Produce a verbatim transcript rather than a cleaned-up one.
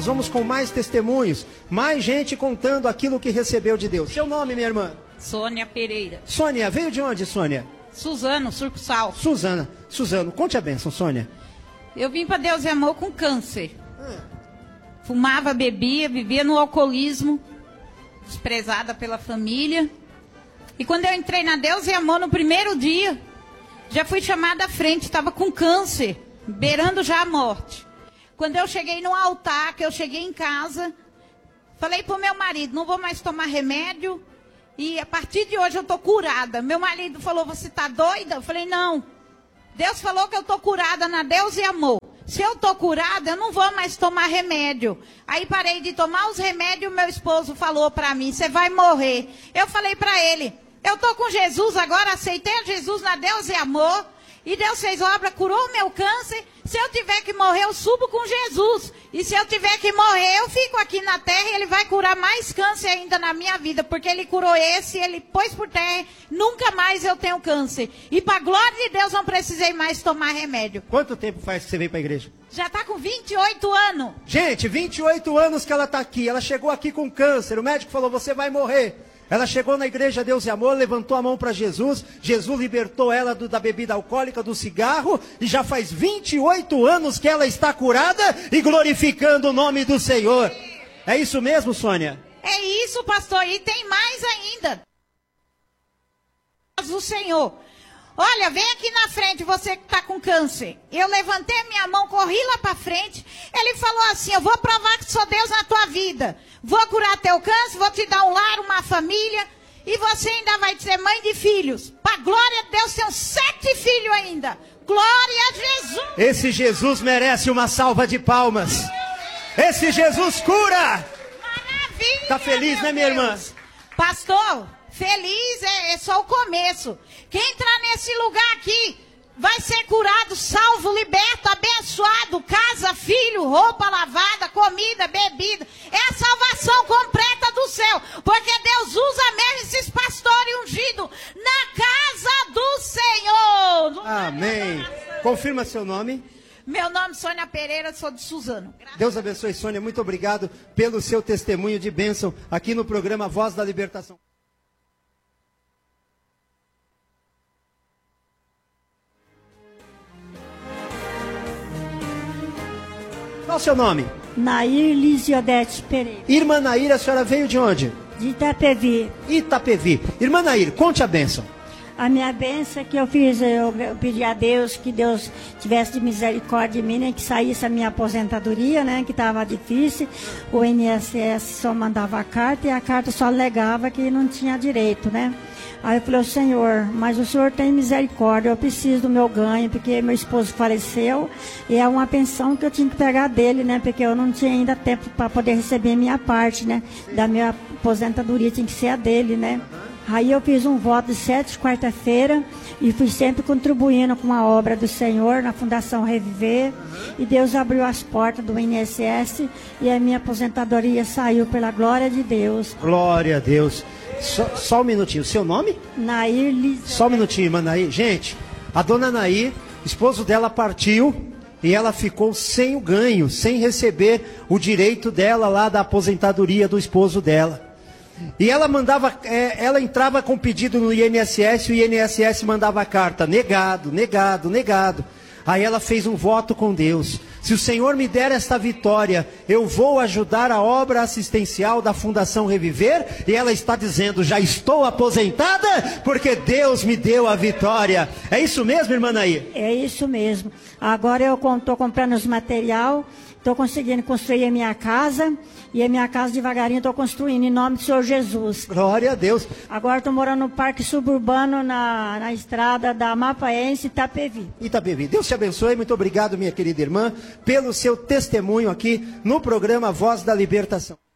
nós vamos com mais testemunhos, mais gente contando aquilo que recebeu de Deus. Seu nome, minha irmã? Sônia Pereira. Sônia, veio de onde, Sônia? Suzano, Surcursal. Suzana. Suzano, conte a bênção, Sônia. Eu vim para Deus e Amor com câncer. Hum. Fumava, bebia, vivia no alcoolismo, desprezada pela família. E quando eu entrei na Deus e Amor no primeiro dia, já fui chamada à frente, estava com câncer, beirando já a morte. Quando eu cheguei no altar, que eu cheguei em casa, falei para o meu marido, não vou mais tomar remédio, e a partir de hoje eu estou curada. Meu marido falou, você está doida? Eu falei, não. Deus falou que eu estou curada na Deus e Amor. Se eu estou curada, eu não vou mais tomar remédio. Aí parei de tomar os remédios, meu esposo falou para mim, você vai morrer. Eu falei para ele, eu estou com Jesus agora, aceitei a Jesus na Deus e Amor. E Deus fez obra, curou o meu câncer. Se eu tiver que morrer, eu subo com Jesus. E se eu tiver que morrer, eu fico aqui na terra e Ele vai curar mais câncer ainda na minha vida. Porque Ele curou esse, Ele pôs por terra. Nunca mais eu tenho câncer. E para a glória de Deus, não precisei mais tomar remédio. Quanto tempo faz que você veio para a igreja? Já está com vinte e oito anos. Gente, vinte e oito anos que ela está aqui. Ela chegou aqui com câncer. O médico falou, você vai morrer. Ela chegou na igreja Deus e Amor, levantou a mão para Jesus. Jesus libertou ela do, da bebida alcoólica, do cigarro. E já faz vinte e oito anos que ela está curada e glorificando o nome do Senhor. É isso mesmo, Sônia? É isso, pastor. E tem mais ainda. O Senhor. Olha, vem aqui na frente, você que está com câncer. Eu levantei a minha mão, corri lá para frente. Ele falou assim, eu vou provar que sou Deus na tua vida. Vou curar teu câncer, vou te dar um lar, uma família. E você ainda vai ser mãe de filhos. Para glória de Deus, tenho sete filhos ainda. Glória a Jesus. Esse Jesus merece uma salva de palmas. Esse Jesus cura. Maravilha. Tá feliz, né, minha irmã? Pastor, feliz é, é só o começo. Quem entrar nesse lugar aqui vai ser curado, salvo, liberto, abençoado, casa, filho, roupa lavada, comida, bebida. É a salvação completa do céu. Porque Deus usa mesmo esses pastores ungidos na casa do Senhor. Amém. Confirma seu nome. Meu nome é Sônia Pereira, sou de Suzano. Deus abençoe, Sônia. Muito obrigado pelo seu testemunho de bênção aqui no programa Voz da Libertação. Qual o seu nome? Nair Lisiodete Pereira. Irmã Nair, a senhora veio de onde? De Itapevi. Itapevi. Irmã Nair, conte a bênção. A minha bênção é que eu fiz, eu, eu pedi a Deus que Deus tivesse de misericórdia de mim, né, que saísse a minha aposentadoria, né, que estava difícil. O I N S S só mandava a carta e a carta só alegava que não tinha direito, né. Aí eu falei, o Senhor, mas o Senhor tem misericórdia, eu preciso do meu ganho, porque meu esposo faleceu, e é uma pensão que eu tinha que pegar dele, né, porque eu não tinha ainda tempo para poder receber a minha parte, né, da minha aposentadoria, tinha que ser a dele, né. Aí eu fiz um voto de sete quarta-feira e fui sempre contribuindo com a obra do Senhor na Fundação Reviver. Uhum. E Deus abriu as portas do I N S S e a minha aposentadoria saiu pela glória de Deus. Glória a Deus. Só, só um minutinho. Seu nome? Nair Liz... Só um minutinho, irmã Nair. Gente, a dona Nair, esposo dela partiu e ela ficou sem o ganho, sem receber o direito dela lá da aposentadoria do esposo dela. E ela mandava, é, ela entrava com pedido no I N S S, o I N S S mandava a carta, negado, negado, negado. Aí ela fez um voto com Deus. Se o Senhor me der esta vitória, eu vou ajudar a obra assistencial da Fundação Reviver. E ela está dizendo, já estou aposentada, porque Deus me deu a vitória. É isso mesmo, irmã Nair? É isso mesmo. Agora eu estou comprando os material, estou conseguindo construir a minha casa. E a minha casa devagarinho estou construindo, em nome do Senhor Jesus. Glória a Deus. Agora estou morando no Parque Suburbano, na, na estrada da Mapaense, Itapevi. Itapevi. Deus te abençoe. Muito obrigado, minha querida irmã, pelo seu testemunho aqui no programa Voz da Libertação.